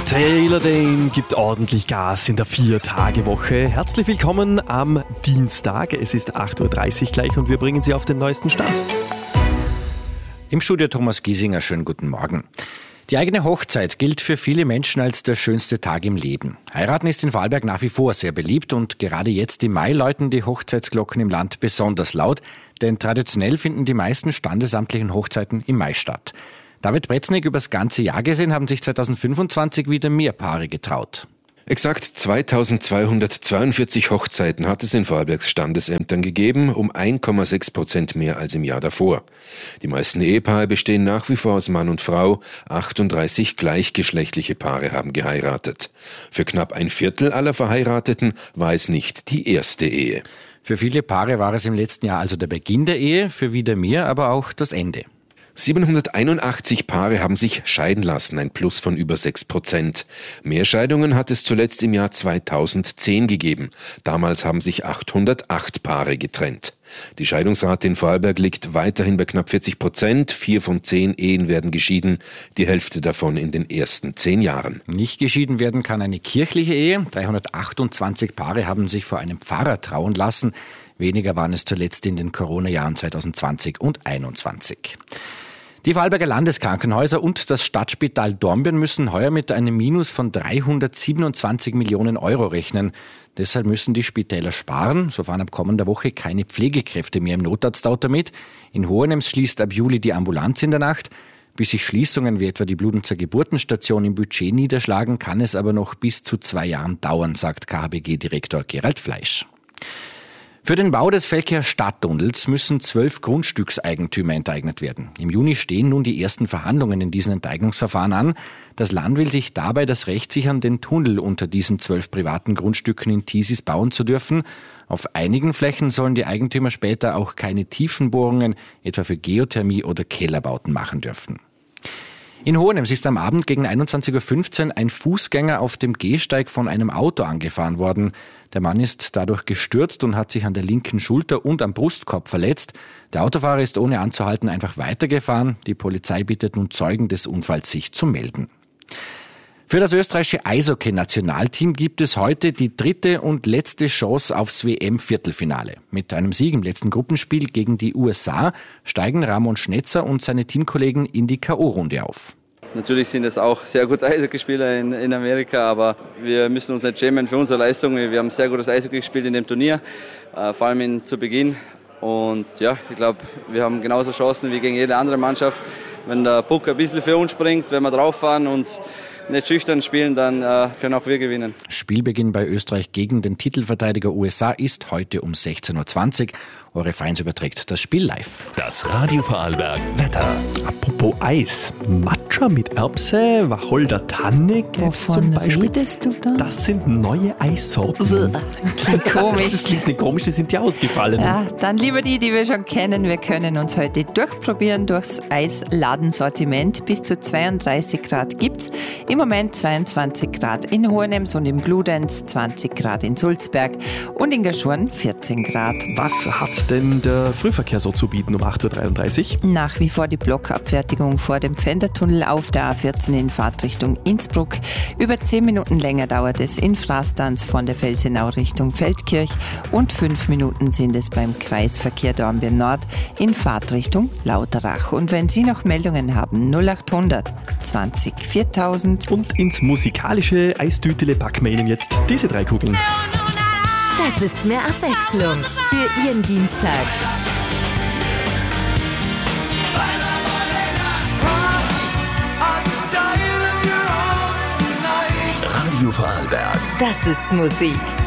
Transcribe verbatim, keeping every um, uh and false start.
Taylor Dane gibt ordentlich Gas in der Vier-Tage-Woche. Herzlich willkommen am Dienstag. Es ist acht Uhr dreißig gleich und wir bringen Sie auf den neuesten Stand. Im Studio Thomas Giesinger, schönen guten Morgen. Die eigene Hochzeit gilt für viele Menschen als der schönste Tag im Leben. Heiraten ist in Vorarlberg nach wie vor sehr beliebt und gerade jetzt im Mai läuten die Hochzeitsglocken im Land besonders laut, denn traditionell finden die meisten standesamtlichen Hochzeiten im Mai statt. David Bretznik, übers ganze Jahr gesehen haben sich zweitausendfünfundzwanzig wieder mehr Paare getraut. Exakt zweitausendzweihundertzweiundvierzig Hochzeiten hat es in Vorarlbergs Standesämtern gegeben, um ein Komma sechs Prozent mehr als im Jahr davor. Die meisten Ehepaare bestehen nach wie vor aus Mann und Frau, achtunddreißig gleichgeschlechtliche Paare haben geheiratet. Für knapp ein Viertel aller Verheirateten war es nicht die erste Ehe. Für viele Paare war es im letzten Jahr also der Beginn der Ehe, für wieder mehr aber auch das Ende. siebenhunderteinundachtzig Paare haben sich scheiden lassen, ein Plus von über sechs Prozent. Mehr Scheidungen hat es zuletzt im Jahr zweitausendzehn gegeben. Damals haben sich achthundertacht Paare getrennt. Die Scheidungsrate in Vorarlberg liegt weiterhin bei knapp vierzig Prozent. Vier von zehn Ehen werden geschieden, die Hälfte davon in den ersten zehn Jahren. Nicht geschieden werden kann eine kirchliche Ehe. dreihundertachtundzwanzig Paare haben sich vor einem Pfarrer trauen lassen. Weniger waren es zuletzt in den Corona-Jahren zweitausendzwanzig und zweitausendeinundzwanzig. Die Vorarlberger Landeskrankenhäuser und das Stadtspital Dornbirn müssen heuer mit einem Minus von dreihundertsiebenundzwanzig Millionen Euro rechnen. Deshalb müssen die Spitäler sparen. So fahren ab kommender Woche keine Pflegekräfte mehr im Notarztauto mit. In Hohenems schließt ab Juli die Ambulanz in der Nacht. Bis sich Schließungen wie etwa die Bludenzer Geburtenstation im Budget niederschlagen, kann es aber noch bis zu zwei Jahren dauern, sagt K H B G-Direktor Gerald Fleisch. Für den Bau des Feldkircher Stadttunnels müssen zwölf Grundstückseigentümer enteignet werden. Im Juni stehen nun die ersten Verhandlungen in diesen Enteignungsverfahren an. Das Land will sich dabei das Recht sichern, den Tunnel unter diesen zwölf privaten Grundstücken in Thiesis bauen zu dürfen. Auf einigen Flächen sollen die Eigentümer später auch keine Tiefenbohrungen, etwa für Geothermie oder Kellerbauten machen dürfen. In Hohenems ist am Abend gegen einundzwanzig Uhr fünfzehn ein Fußgänger auf dem Gehsteig von einem Auto angefahren worden. Der Mann ist dadurch gestürzt und hat sich an der linken Schulter und am Brustkorb verletzt. Der Autofahrer ist ohne anzuhalten einfach weitergefahren. Die Polizei bittet nun Zeugen des Unfalls, sich zu melden. Für das österreichische Eishockey-Nationalteam gibt es heute die dritte und letzte Chance aufs W M-Viertelfinale. Mit einem Sieg im letzten Gruppenspiel gegen die U S A steigen Ramon Schnetzer und seine Teamkollegen in die K O-Runde auf. Natürlich sind es auch sehr gute Eishockeyspieler in, in Amerika, aber wir müssen uns nicht schämen für unsere Leistung. Wir haben sehr gutes Eishockey gespielt in dem Turnier, äh, vor allem in, zu Beginn. Und ja, ich glaube, wir haben genauso Chancen wie gegen jede andere Mannschaft. Wenn der Puck ein bisschen für uns springt, wenn wir drauf fahren, uns nicht schüchtern spielen, dann äh, können auch wir gewinnen. Spielbeginn bei Österreich gegen den Titelverteidiger U S A ist heute um sechzehn Uhr zwanzig. Eure Vereins überträgt das Spiel live. Das Radio Vorarlberg Wetter. Apropos Eis. Matcha mit Erbse, Wacholder Tanne Wovon zum Beispiel. redest du da? Das sind neue Eissorten. Klingt komisch. Das klingt nicht komisch, die sind ja ausgefallen. Ja, dann lieber die, die wir schon kennen. Wir können uns heute durchprobieren durchs Eisladensortiment. Bis zu zweiunddreißig Grad gibt's. Im Moment zweiundzwanzig Grad in Hohenems und in Bludenz, zwanzig Grad in Sulzberg und in Gaschurn vierzehn Grad. Was hat denn der Frühverkehr so zu bieten um acht Uhr dreiunddreißig? Nach wie vor die Blockabfertigung vor dem Pfändertunnel auf der A vierzehn in Fahrtrichtung Innsbruck. Über zehn Minuten länger dauert es in Frastanz von der Felsenau Richtung Feldkirch und fünf Minuten sind es beim Kreisverkehr Dornbirn Nord in Fahrtrichtung Lauterach. Und wenn Sie noch Meldungen haben, null achthundert zwanzig viertausend. Und ins musikalische Eistütele packen wir Ihnen jetzt diese drei Kugeln. Das ist mehr Abwechslung für Ihren Dienstag. Radio Vorarlberg. Das ist Musik.